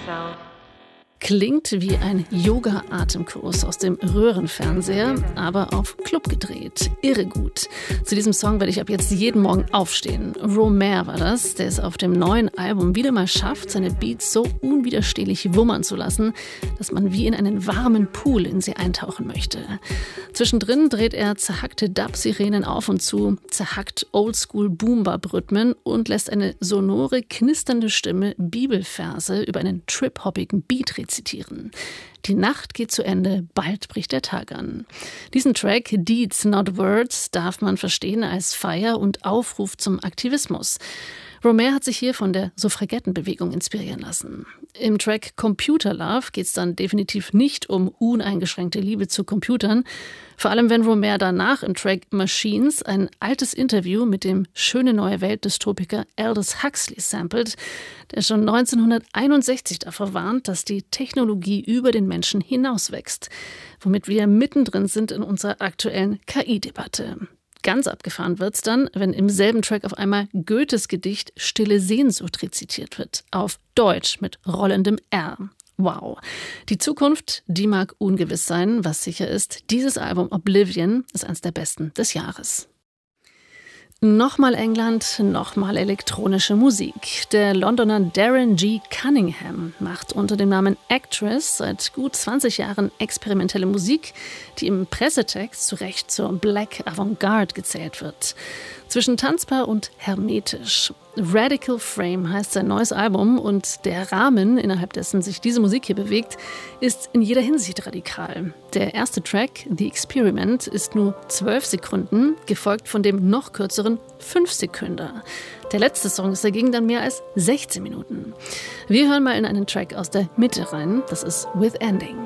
yourself. Klingt wie ein Yoga-Atemkurs aus dem Röhrenfernseher, aber auf Club gedreht. Irre gut. Zu diesem Song werde ich ab jetzt jeden Morgen aufstehen. Romare war das, der es auf dem neuen Album wieder mal schafft, seine Beats so unwiderstehlich wummern zu lassen, dass man wie in einen warmen Pool in sie eintauchen möchte. Zwischendrin dreht er zerhackte Dub-Sirenen auf und zu, zerhackt Oldschool-Boom-Bap-Rhythmen und lässt eine sonore, knisternde Stimme Bibelverse über einen trip-hoppigen Beat rezitieren. Die Nacht geht zu Ende, bald bricht der Tag an. Diesen Track Deeds Not Words darf man verstehen als Feier und Aufruf zum Aktivismus. Romare hat sich hier von der Suffragettenbewegung inspirieren lassen. Im Track Computer Love geht es dann definitiv nicht um uneingeschränkte Liebe zu Computern. Vor allem, wenn Romare danach im Track Machines ein altes Interview mit dem Schöne neue Welt-Dystopiker Aldous Huxley samplet, der schon 1961 davor warnt, dass die Technologie über den Menschen hinauswächst, womit wir mittendrin sind in unserer aktuellen KI-Debatte. Ganz abgefahren wird's dann, wenn im selben Track auf einmal Goethes Gedicht Stille Sehnsucht rezitiert wird. Auf Deutsch mit rollendem R. Wow. Die Zukunft, die mag ungewiss sein. Was sicher ist, dieses Album Oblivion ist eines der besten des Jahres. Nochmal England, nochmal elektronische Musik. Der Londoner Darren G. Cunningham macht unter dem Namen Actress seit gut 20 Jahren experimentelle Musik, die im Pressetext zu Recht zur Black Avantgarde gezählt wird. Zwischen tanzbar und hermetisch. Radical Frame heißt sein neues Album und der Rahmen, innerhalb dessen sich diese Musik hier bewegt, ist in jeder Hinsicht radikal. Der erste Track, The Experiment, ist nur 12 Sekunden, gefolgt von dem noch kürzeren 5-Sekünder. Der letzte Song ist dagegen dann mehr als 16 Minuten. Wir hören mal in einen Track aus der Mitte rein, das ist With Ending.